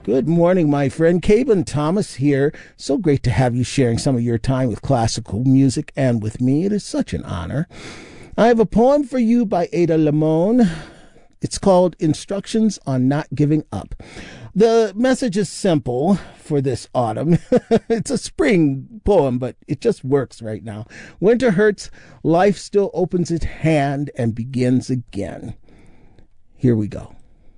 Good morning, my friend. Caban Thomas here. So great to have you sharing some of your time with classical music and with me. It is such an honor. I have a poem for you by Ada Limon. It's called Instructions on Not Giving Up. The message is simple for this autumn. It's a spring poem, but it just works right now. Winter hurts, life still opens its hand and begins again. Here we go.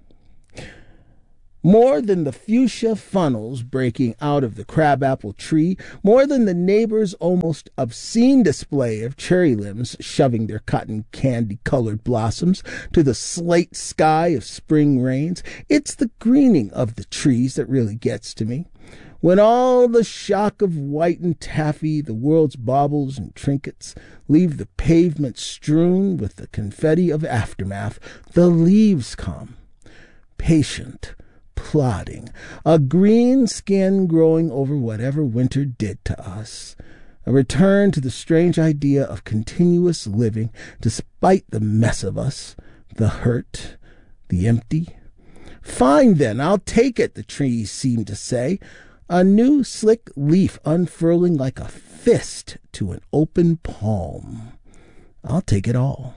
More than the fuchsia funnels breaking out of the crabapple tree, more than the neighbor's almost obscene display of cherry limbs shoving their cotton candy-colored blossoms to the slate sky of spring rains, it's the greening of the trees that really gets to me. When all the shock of white and taffy, the world's baubles and trinkets, leave the pavement strewn with the confetti of aftermath, the leaves come, patient, plodding, a green skin growing over whatever winter did to us, a return to the strange idea of continuous living despite the mess of us, the hurt, the empty. Fine then, I'll take it, the trees seem to say, a new slick leaf unfurling like a fist to an open palm. I'll take it all.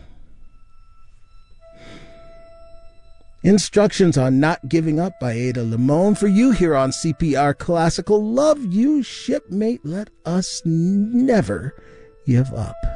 Instructions on Not Giving Up by Ada Limon for you here on CPR Classical. Love you, shipmate. Let us never give up.